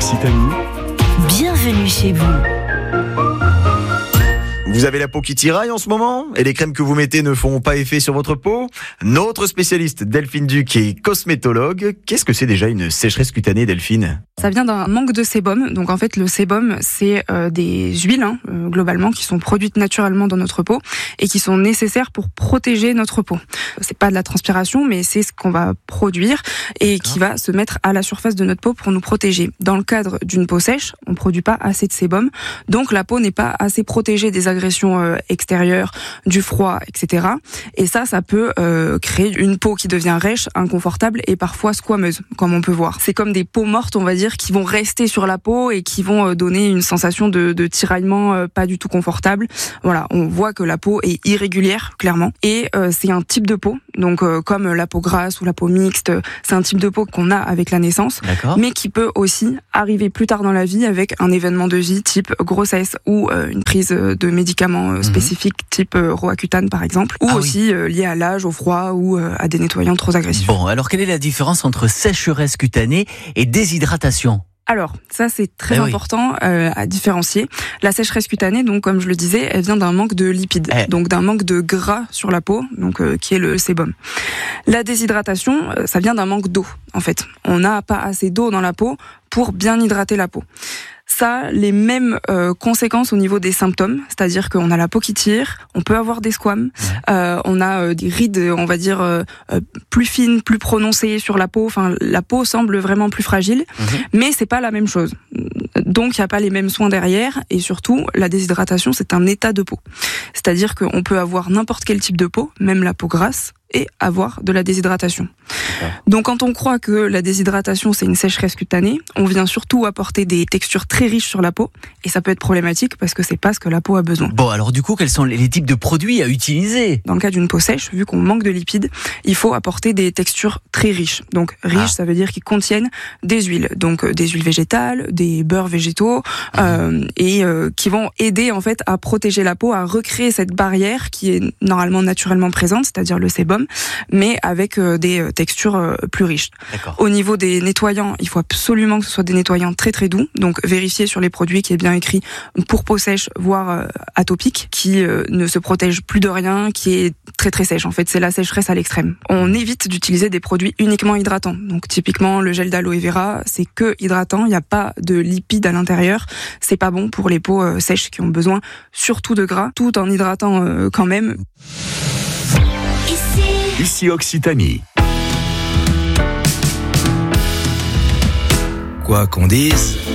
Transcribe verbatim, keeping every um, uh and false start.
Occitanie, bienvenue chez vous. Vous avez la peau qui tiraille en ce moment et les crèmes que vous mettez ne font pas effet sur votre peau? Notre spécialiste Delphine Duc est cosmétologue. Qu'est-ce que c'est déjà une sécheresse cutanée, Delphine? Ça vient d'un manque de sébum. Donc en fait, le sébum, c'est euh, des huiles hein, euh, globalement qui sont produites naturellement dans notre peau et qui sont nécessaires pour protéger notre peau. C'est pas de la transpiration, mais c'est ce qu'on va produire et qui va se mettre à la surface de notre peau pour nous protéger. Dans le cadre d'une peau sèche, on produit pas assez de sébum, donc la peau n'est pas assez protégée des agressions extérieures, du froid, et cetera. Et ça, ça peut euh, créer une peau qui devient rêche, inconfortable et parfois squameuse, comme on peut voir. C'est comme des peaux mortes, on va dire, qui vont rester sur la peau et qui vont donner une sensation de, de tiraillement euh, pas du tout confortable. Voilà, on voit que la peau est irrégulière, clairement. Et euh, c'est un type de peau, donc euh, comme la peau grasse ou la peau mixte, c'est un type de peau qu'on a avec la naissance, D'accord. mais qui peut aussi arriver plus tard dans la vie avec un événement de vie type grossesse ou euh, une prise de médicaments euh, spécifiques mmh. type euh, Roaccutane par exemple, ou ah aussi oui. euh, lié à l'âge, au froid ou euh, à des nettoyants trop agressifs. Bon, alors quelle est la différence entre sécheresse cutanée et déshydratation ? Alors, ça c'est très eh important oui. euh, à différencier. La sécheresse cutanée, donc comme je le disais, elle vient d'un manque de lipides, eh. donc d'un manque de gras sur la peau, donc euh, qui est le sébum. La déshydratation, euh, ça vient d'un manque d'eau. En fait, on n'a pas assez d'eau dans la peau pour bien hydrater la peau. Ça a les mêmes euh, conséquences au niveau des symptômes, c'est-à-dire qu'on a la peau qui tire, on peut avoir des squames, euh, on a euh, des rides, on va dire, euh, plus fines, plus prononcées sur la peau, enfin la peau semble vraiment plus fragile, mmh. mais c'est pas la même chose. Donc il n'y a pas les mêmes soins derrière, et surtout la déshydratation c'est un état de peau. C'est-à-dire qu'on peut avoir n'importe quel type de peau, même la peau grasse, et avoir de la déshydratation. D'accord. Donc quand on croit que la déshydratation c'est une sécheresse cutanée, on vient surtout apporter des textures très riches sur la peau et ça peut être problématique parce que c'est pas ce que la peau a besoin. Bon, alors du coup, quels sont les types de produits à utiliser ? Dans le cas d'une peau sèche, vu qu'on manque de lipides, il faut apporter des textures très riches. Donc riches, ah. ça veut dire qu'ils contiennent des huiles, donc des huiles végétales, des beurres végétaux mmh. euh, et euh, qui vont aider en fait à protéger la peau, à recréer cette barrière qui est normalement naturellement présente, c'est-à-dire le sébum, mais avec euh, des textures euh, plus riches. D'accord. Au niveau des nettoyants, il faut absolument que ce soit des nettoyants très très doux, donc vérifier sur les produits qu'il y ait bien écrit pour peau sèche, voire euh, atopique, qui euh, ne se protège plus de rien, qui est très très sèche. En fait, c'est la sécheresse à l'extrême. On évite d'utiliser des produits uniquement hydratants. Donc typiquement, le gel d'aloe vera, c'est que hydratant, il n'y a pas de lipides à l'intérieur. C'est pas bon pour les peaux euh, sèches qui ont besoin surtout de gras, tout en hydratant euh, quand même. ici Occitanie. Quoi qu'on dise,